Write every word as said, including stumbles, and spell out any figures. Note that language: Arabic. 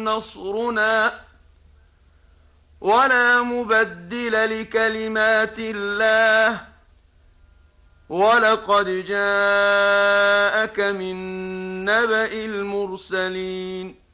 نصرنا ولا مبدل لكلمات الله ولقد جاءك من نبأ المرسلين